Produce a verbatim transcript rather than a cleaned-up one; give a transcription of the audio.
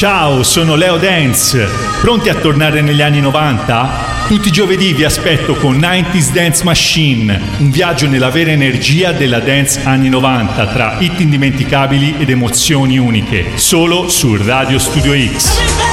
Ciao, sono Leo Dance. Pronti a tornare negli anni novanta? Tutti i giovedì vi aspetto con novanta Dance Machine, un viaggio nella vera energia della dance anni novanta tra hit indimenticabili ed emozioni uniche, solo su Radio Studio X.